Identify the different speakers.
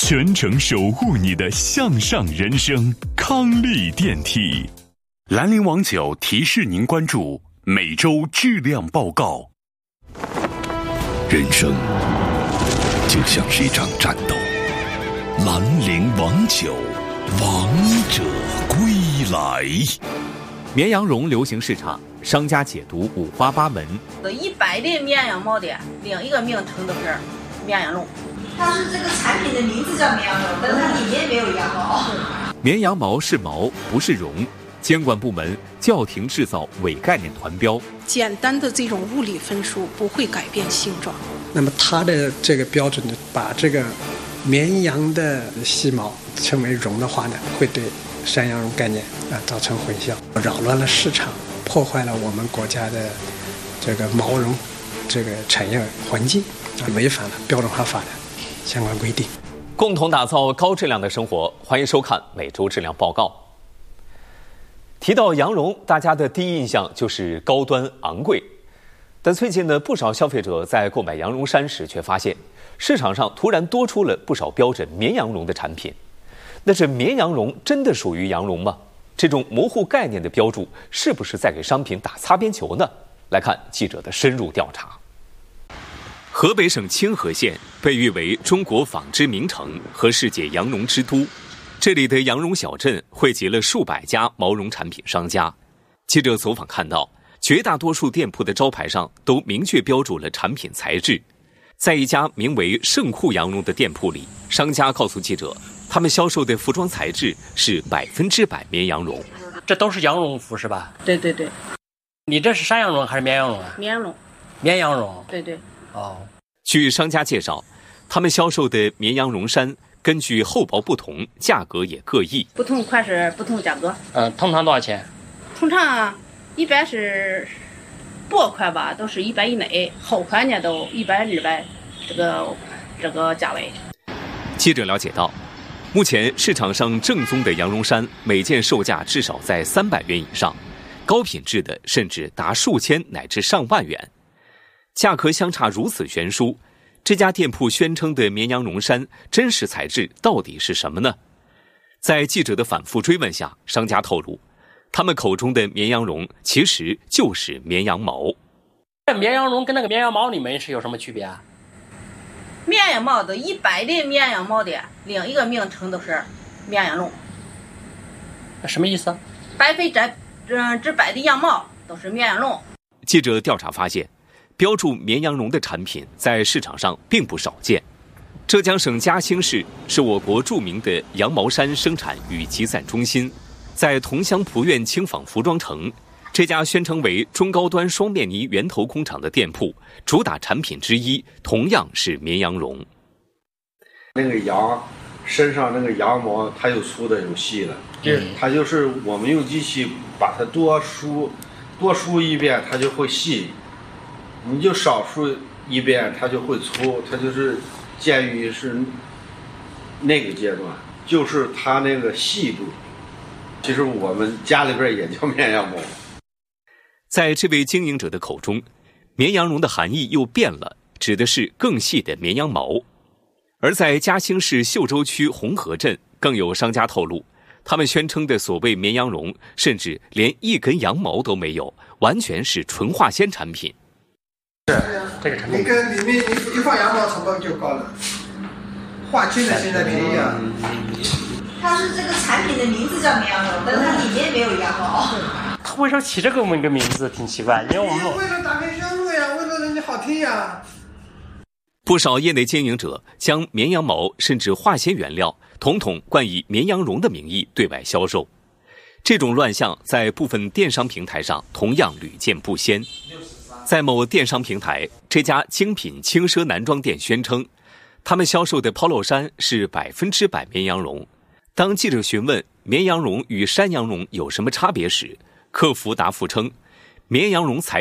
Speaker 1: 全程守护你的向上人生。康利电梯，兰陵王酒提示您关注每周质量报告。人生就像是一场战斗，兰陵王酒，王者归来。
Speaker 2: 绵羊绒流行市场，商家解读五花八门。
Speaker 3: 100粒绵羊毛的另一个名称都是绵羊绒。
Speaker 4: 它是这个产品的名字叫绵羊绒，但它里面没有羊毛。
Speaker 2: 绵羊毛是毛，不是绒。监管部门叫停制造伪概念团标。
Speaker 5: 简单的这种物理分数不会改变性状。
Speaker 6: 那么它的这个标准呢，把这个绵羊的细毛称为绒的话呢，会对山羊绒概念造成混淆，扰乱了市场，破坏了我们国家的这个毛绒这个产业环境，违反了标准化法的相关规定。
Speaker 2: 共同打造高质量的生活，欢迎收看每周质量报告。提到羊绒，大家的第一印象就是高端昂贵，但最近呢，不少消费者在购买羊绒衫时却发现，市场上突然多出了不少标准绵羊绒的产品。那这绵羊绒真的属于羊绒吗？这种模糊概念的标注是不是在给商品打擦边球呢？来看记者的深入调查。河北省清河县被誉为中国纺织名城和世界羊绒之都，这里的羊绒小镇汇集了数百家毛绒产品商家。记者走访看到，绝大多数店铺的招牌上都明确标注了产品材质。在一家名为盛库羊绒的店铺里，商家告诉记者，他们销售的服装材质是100%绵羊绒。
Speaker 7: 这都是羊绒服是吧？
Speaker 3: 对对对。
Speaker 7: 你这是山羊绒还是绵羊绒啊？
Speaker 3: 绵羊绒。
Speaker 7: 绵羊绒。
Speaker 3: 对对。
Speaker 7: 哦。
Speaker 2: 据商家介绍，他们销售的绵羊绒衫根据厚薄不同，价格也各异。
Speaker 3: 不同款式不同价格。
Speaker 7: 通常多少钱？
Speaker 3: 通常一般是薄款吧，都是100以内，厚款呢都100、200，这个价位。
Speaker 2: 记者了解到，目前市场上正宗的羊绒衫每件售价至少在300元以上，高品质的甚至达数千乃至上万元。价格相差如此悬殊，这家店铺宣称的绵羊绒衫真实材质到底是什么呢？在记者的反复追问下，商家透露，他们口中的绵羊绒其实就是绵羊毛。
Speaker 7: 绵羊绒跟那个绵羊毛里面是有什么区别啊？
Speaker 3: 绵羊毛的100粒绵羊毛的另一个名称都是绵羊绒。
Speaker 7: 什么意思
Speaker 3: ？100%的羊毛都是绵羊绒。
Speaker 2: 记者调查发现，标注绵羊绒的产品在市场上并不少见。浙江省嘉兴市是我国著名的羊毛衫生产与集散中心，在桐乡蒲苑轻纺服装城，这家宣称为中高端双面呢源头工厂的店铺，主打产品之一同样是绵羊绒。
Speaker 8: 那个羊身上那个羊毛，它有粗的有细的，它就是我们用机器把它多梳一遍，它就会细；你就少梳一遍，它就会粗。它就是介于是那个阶段，就是它那个细度。其实我们家里边也叫绵羊毛。
Speaker 2: 在这位经营者的口中，绵羊绒的含义又变了，指的是更细的绵羊毛。而在嘉兴市秀洲区红河镇，更有商家透露，他们宣称的所谓绵羊绒，甚至连一根羊毛都没有，完全是纯化纤产品。
Speaker 7: 这个产品，
Speaker 6: 你跟里面一放羊毛成本就高了，化纤的现在便宜啊。
Speaker 4: 它是这个产品的名字叫绵羊绒，但它里面没有羊毛。
Speaker 7: 他为什么起这个名字挺奇怪？因为我们
Speaker 6: 为了打开销路呀，为了人家好听呀。
Speaker 2: 不少业内经营者将绵羊毛甚至化纤原料统统冠以绵羊绒的名义对外销售，这种乱象在部分电商平台上同样屡见不鲜。在某电商平台，这家精品轻奢男装店宣称，他们销售的 Polo 衫是100%绵羊绒。当记者询问绵羊绒与山羊绒有什么差别时，客服答复称，绵羊绒材